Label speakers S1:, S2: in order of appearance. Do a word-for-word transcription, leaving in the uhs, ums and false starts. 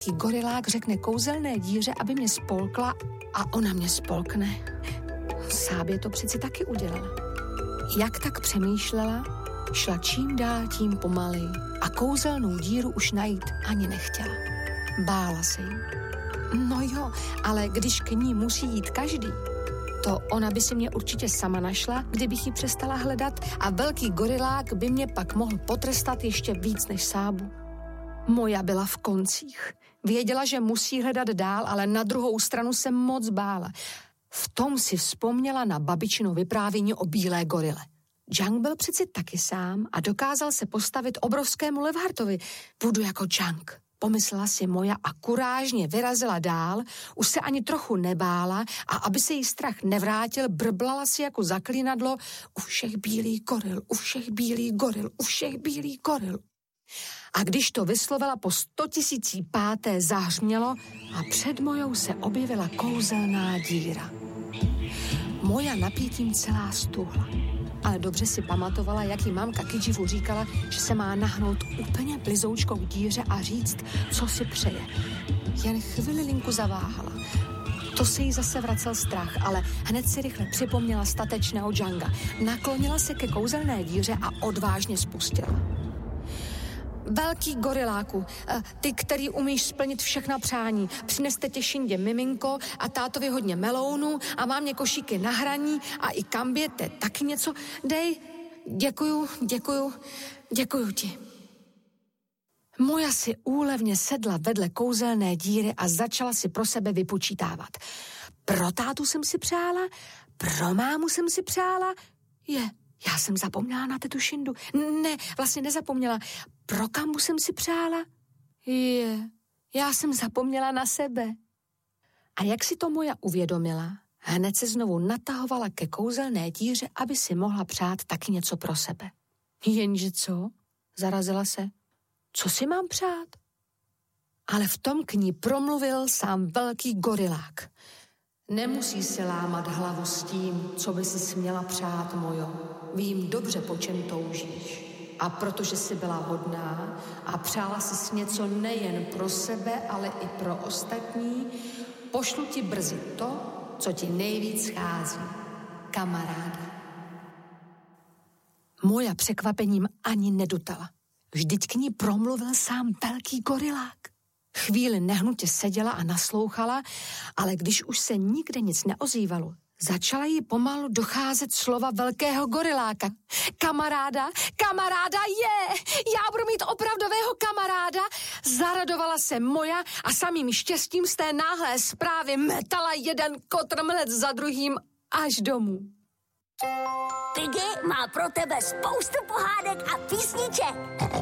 S1: Gorilák řekne kouzelné díře, aby mě spolkla a ona mě spolkne. Sábě to přeci taky udělala. Jak tak přemýšlela, šla čím dál tím pomaleji a kouzelnou díru už najít ani nechtěla. Bála se jí. No jo, ale když k ní musí jít každý, to ona by si mě určitě sama našla, kdybych ji přestala hledat a velký gorilák by mě pak mohl potrestat ještě víc než Sábu. Moja byla v koncích. Věděla, že musí hledat dál, ale na druhou stranu se moc bála. V tom si vzpomněla na babičino vyprávění o bílé gorile. Džang byl přeci taky sám a dokázal se postavit obrovskému levhartovi. Budu jako Džang, pomyslela si Moja a kurážně vyrazila dál, už se ani trochu nebála a aby se jí strach nevrátil, brblala si jako zaklínadlo: u všech bílý goril, u všech bílý goril, u všech bílý goril. A když to vyslovila po stotisící páté, zahřmělo a před Mojou se objevila kouzelná díra. Moja napětím celá stuhla, ale dobře si pamatovala, jak jí mamka Kidživu říkala, že se má nahnout úplně blizoučkou k díře a říct, co si přeje. Jen chvilinku zaváhala. To se jí zase vracel strach, ale hned si rychle připomněla statečného Džanga. Naklonila se ke kouzelné díře a odvážně spustila. Velký goriláku, ty, který umíš splnit všechna přání, přineste tě Šindě miminko a tátovi hodně melounu a mámě košíky na hraní a i Kamběte taky něco. Dej, děkuju, děkuju, děkuju ti. Moja si úlevně sedla vedle kouzelné díry a začala si pro sebe vypočítávat. Pro tátu jsem si přála, pro mámu jsem si přála, je... Já jsem zapomněla na tetu Šindu. Ne, vlastně nezapomněla. Pro Kambu jsem si přála? Je, já jsem zapomněla na sebe. A jak si to Moja uvědomila, hned se znovu natahovala ke kouzelné díře, aby si mohla přát taky něco pro sebe. Jenže co? Zarazila se. Co si mám přát? Ale v tom k ní promluvil sám velký gorilák. Nemusí si lámat hlavu s tím, co by si směla přát, Mojo. Vím dobře, po čem toužíš. A protože jsi byla hodná a přála jsi něco nejen pro sebe, ale i pro ostatní, pošlu ti brzy to, co ti nejvíc schází. Kamaráda. Moja překvapením ani nedutala. Vždyť k ní promluvil sám velký gorilák. Chvíli nehnutě seděla a naslouchala, ale když už se nikde nic neozývalo, začala jí pomalu docházet slova velkého goriláka. Kamaráda, kamaráda je! Já budu mít opravdového kamaráda! Zaradovala se Moja a samým štěstím z té náhlé zprávy metala jeden kotrmelec za druhým až domů.
S2: Piggy má pro tebe spoustu pohádek a písniček.